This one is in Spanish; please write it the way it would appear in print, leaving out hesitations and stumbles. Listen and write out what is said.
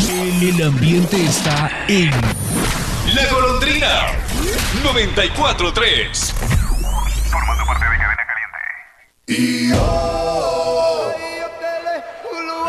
El ambiente está en La Golondrina 94.3. Formando parte de Cadena Caliente.